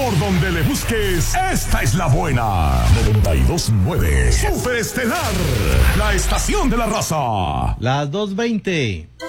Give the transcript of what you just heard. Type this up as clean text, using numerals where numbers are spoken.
Por donde le busques, esta es la buena. 92.9 Superestelar, la estación de la raza. Las 2:20.